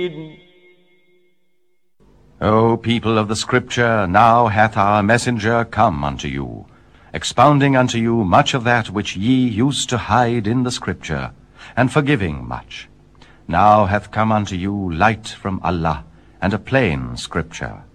O people of the Scripture, now hath our messenger come unto you, expounding unto you much of that which ye used to hide in the Scripture, and forgiving much. Now hath come unto you light from Allah, and a plain Scripture.